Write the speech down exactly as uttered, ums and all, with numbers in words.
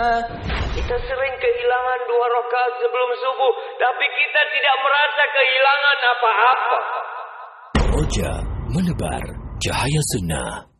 Kita sering kehilangan dua rakaat sebelum subuh, tapi kita tidak merasa kehilangan apa-apa. Roja menebar cahaya sunnah.